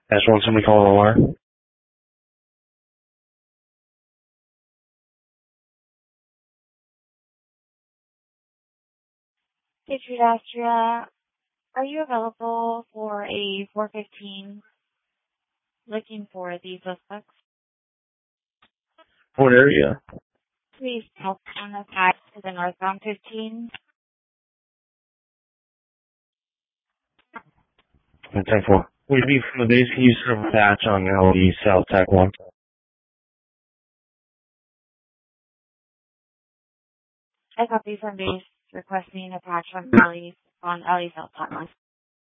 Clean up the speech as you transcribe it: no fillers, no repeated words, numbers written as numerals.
That's one somebody calling the line. Patriot Astria, are you available for a 415 looking for the suspects? What area? Please help on the side to the northbound 15. 10-4. Would it be from the base? Can you serve a patch on LE South Tech 1? I copy from base requesting a patch on LE South Tech 1.